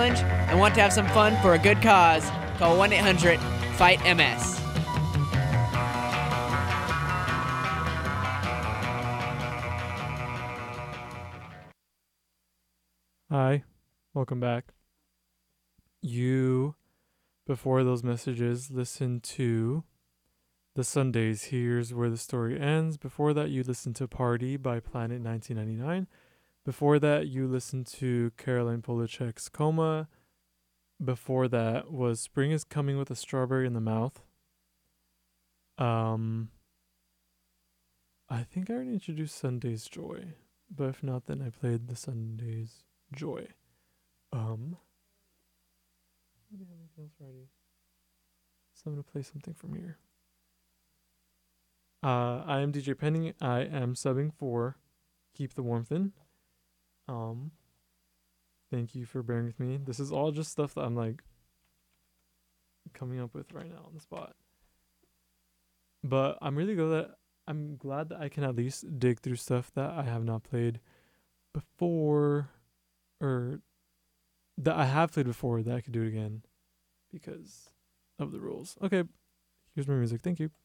challenge and want to have some fun for a good cause, call 1-800-FIGHT-MS. Hi, welcome back. You, before those messages, listened to The Sundays. Here's Where the Story Ends. Before that, you listened to Party by Planet 1999. Before that, you listened to Caroline Polachek's Coma. Before that was Spring is Coming with a Strawberry in the Mouth. I think I already introduced Sunday's Joy, but if not, then I played the Sunday's Joy. Do you have anything else ready? So I'm gonna play something from here. I am DJ Penny. I am subbing for Keep the Warmth In. Thank you for bearing with me. This is all just stuff that I'm like coming up with right now on the spot. But I'm glad that I can at least dig through stuff that I have not played before, or that I have played before that I could do it again because of the rules. Okay, here's my music. Thank you.